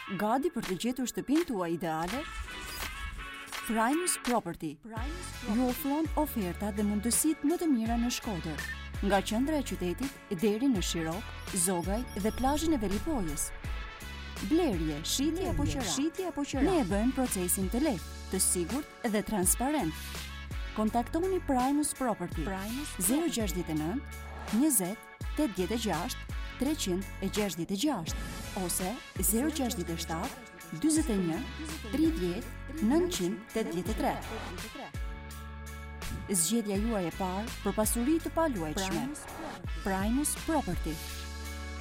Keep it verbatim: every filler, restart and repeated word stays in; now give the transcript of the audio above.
Gati për të gjetur shtëpinë tuaj ideale? Primus Property ju ofron oferta dhe mundësitë më të mira në Shkodër, nga qendra e qytetit deri në Shirok, Zogaj dhe plazhin e Velipojës. Blerje, shitje apo qira, shitje apo qira. Ne e bëjmë procesin të lehtë, të sigurt dhe transparent. Kontaktoni Primus Property zero gjasht nëntë njëzet tetëdhjetë e gjashtë treqind e gjashtëdhjetë e gjashtë ose zero gjasht shtat dyzet e një tridhjetë nëntëqind tetëdhjetë e tre. Zgjedhja juaj e parë për pasuri të paluajtshme. Primus Property.